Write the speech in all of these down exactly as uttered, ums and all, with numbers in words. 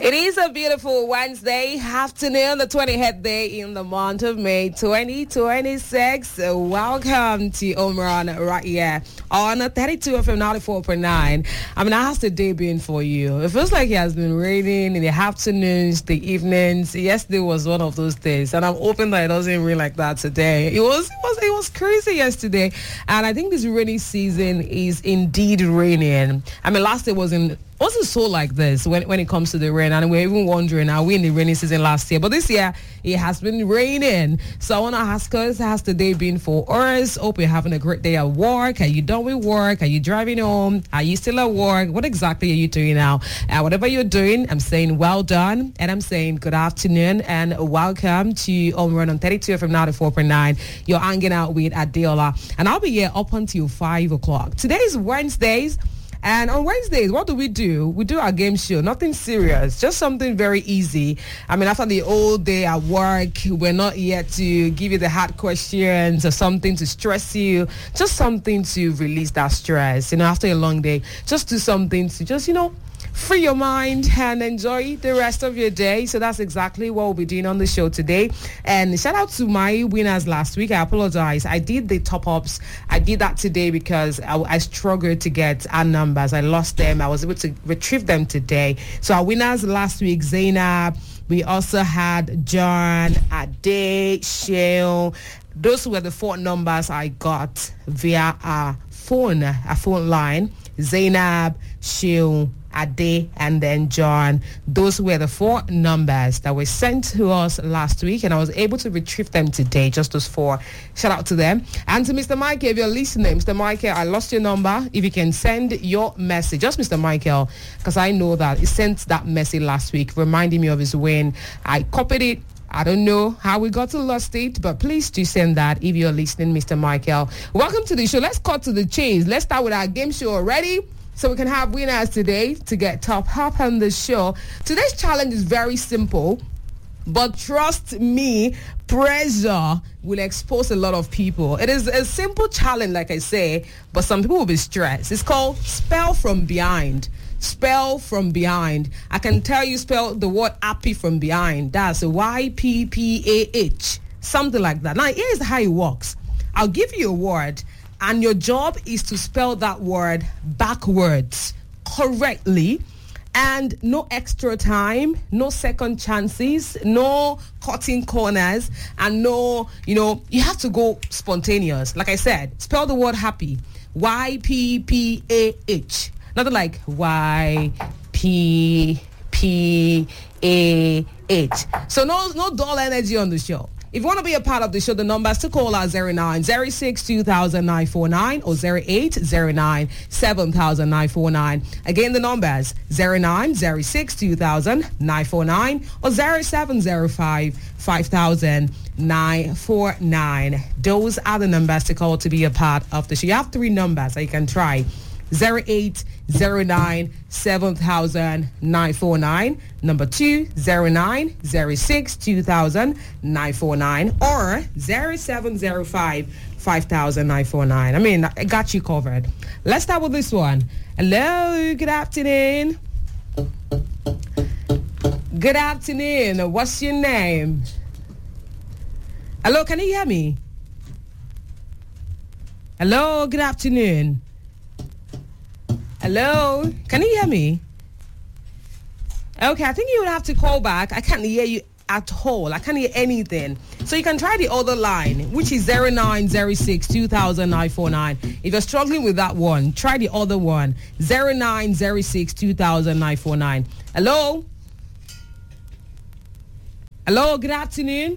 It is a beautiful Wednesday afternoon, the twentieth day in the month of May twenty twenty-six. Welcome to Omron right here on thirty-two F M ninety-four point nine. I mean, how's the day been for you? It feels like it has been raining in the afternoons, the evenings. Yesterday was one of those days, and I'm hoping that it doesn't rain like that today. It was, it was, it was crazy yesterday, and I think this rainy season is indeed raining. I mean, last day was in. Wasn't so like this when, when it comes to the rain, and we're even wondering, are we in the rainy season last year? But this year it has been raining. So I want to ask us, how's the day been for us? Hope you're having a great day at work. Are you done with work? Are you driving home? Are you still at work? What exactly are you doing now? Uh, whatever you're doing, I'm saying well done, and I'm saying good afternoon and welcome to Home Run on thirty-two F M ninety-four point nine. You're hanging out with Adeola, and I'll be here up until five o'clock. Today is Wednesdays. And on Wednesdays, what do we do? We do our game show. Nothing serious, just something very easy. I mean, after the whole day at work, we're not here to give you the hard questions or something to stress you. Just something to release that stress. You know, after a long day, just do something to just, you know, free your mind and enjoy the rest of your day. So that's exactly what we'll be doing on the show today. And shout out to my winners last week. I apologize. I did the top-ups. I did that today because I, I struggled to get our numbers. I lost them. I was able to retrieve them today. So our winners last week, Zainab. We also had John, Ade, Shale. Those were the four numbers I got via our phone, our phone line. Zainab, Shale, Ade, and then John. Those were the four numbers that were sent to us last week, and I was able to retrieve them today, just those four. Shout out to them. And to Mister Michael, if you're listening, Mister Michael, I lost your number. If you can send your message, just Mister Michael, because I know that he sent that message last week, reminding me of his win. I copied it. I don't know how we got to lost it, but please do send that if you're listening, Mister Michael. Welcome to the show. Let's cut to the chase. Let's start with our game show. Ready? So we can have winners today to get top up on the show. Today's challenge is very simple, but trust me, pressure will expose a lot of people. It is a simple challenge, like I say, but some people will be stressed. It's called Spell from Behind. Spell from behind. I can tell you spell the word happy from behind. That's Y P P A H. Something like that. Now, here's how it works. I'll give you a word, and your job is to spell that word backwards correctly, and no extra time, no second chances, no cutting corners, and no, you know, you have to go spontaneous. Like I said, spell the word happy. Y P P A H. Nothing like Y P P A H. So no, no dull energy on the show. If you want to be a part of the show, the numbers to call are zero nine zero six two thousand nine four nine or zero eight zero nine seven thousand nine four nine. Again, the numbers zero nine zero six two thousand nine four nine or zero seven zero five five thousand nine four nine. Those are the numbers to call to be a part of the show. You have three numbers that you can try. zero eight zero nine seven thousand nine four nine, number two, zero nine zero six two thousand nine four nine, or zero seven zero five five thousand nine four nine. I mean, I got you covered. Let's start with this one. Hello, good afternoon. Good afternoon. What's your name? Hello, can you hear me? Hello, good afternoon. Hello? Can you hear me? Okay, I think you would have to call back. I can't hear you at all. I can't hear anything. So you can try the other line, which is zero nine zero six two thousand nine four nine. If you're struggling with that one, try the other one, zero nine zero six two thousand nine four nine. Hello? Hello, good afternoon.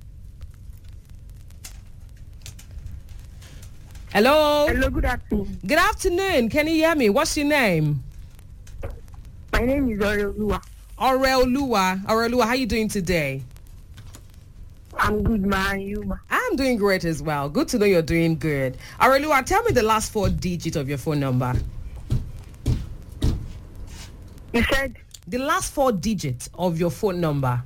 Hello? Hello, good afternoon. Good afternoon. Can you hear me? What's your name? My name is Aurelua. Aurelua. Aurelua, how you doing today? I'm good, man. You, ma? I'm doing great as well. Good to know you're doing good. Aurelua, tell me the last four digits of your phone number. You said? The last four digits of your phone number.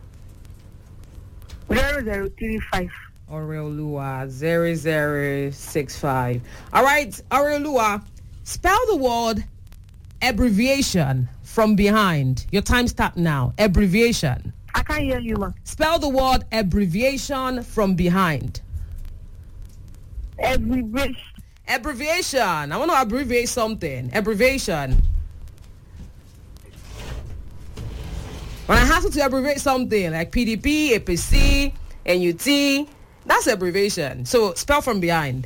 zero zero three five. Aurelua, zero zero six five. All right, Aurelua, spell the word abbreviation from behind. Your time start now. Abbreviation. I can't hear you, ma. Spell the word abbreviation from behind. Abbreviation. Abbreviation. I want to abbreviate something. Abbreviation. When I have to abbreviate something like P D P, A P C, N U T, that's abbreviation. So spell from behind.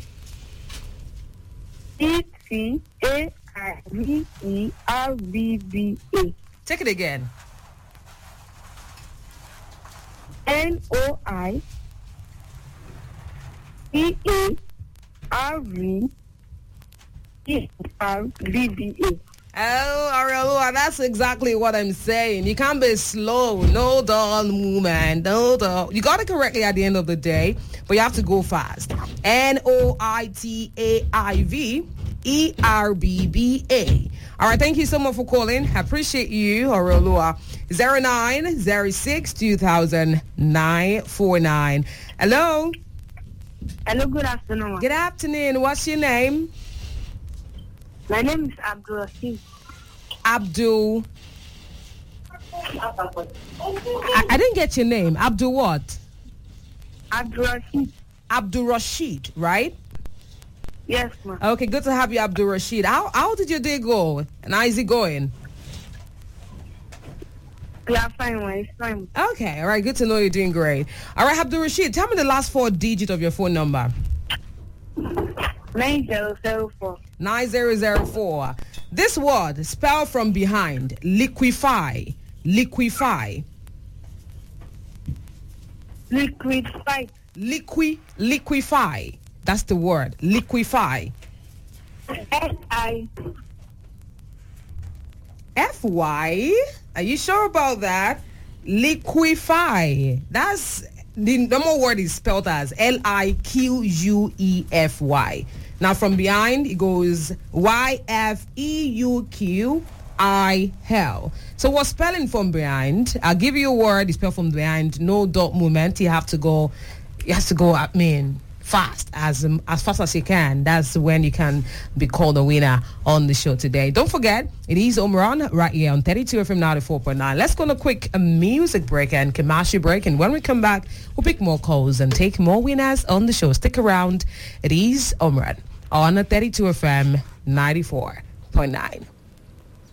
E T A I V E R B B A. Take it again. N O I E A R V E R B B A. Oh, Arelua, that's exactly what I'm saying. You can't be slow. No dull movement. No dull. You got it correctly at the end of the day, but you have to go fast. N O I T A I V E R B B A. All right, thank you so much for calling. I appreciate you, Arelua. zero nine zero six two thousand nine four nine. Hello. Hello, good afternoon, ma. Good afternoon. What's your name? My name is Abdul Rashid. Abdul. I, I didn't get your name. Abdul what? Abdul Rashid. Abdul Rashid, right? Yes, ma. Okay, good to have you, Abdul Rashid. How how did your day go? And how is it going? We are fine, ma. It's fine. Okay, all right. Good to know you're doing great. All right, Abdul Rashid, tell me the last four digits of your phone number. nine zero zero four. nine zero zero four. This word, spell from behind. Liquefy. Liquefy. Liquid fight. Liqui. Liquefy. That's the word. Liquefy. F I. F Y? Are you sure about that? Liquefy. That's the number word is spelled as L I Q U E F Y. Now from behind it goes Y F E U Q I L. So what's spelling from behind? I'll give you a word. You spell from behind. No dot movement. You have to go. You have to go. I mean, fast as um, as fast as you can. That's when you can be called a winner on the show today. Don't forget, it is Omran right here on thirty-two F M ninety-four point nine. Let's go on a quick uh, music break and commercial break, and when we come back, we'll pick more calls and take more winners on the show. Stick around. It is Omran on thirty-two F M ninety-four point nine.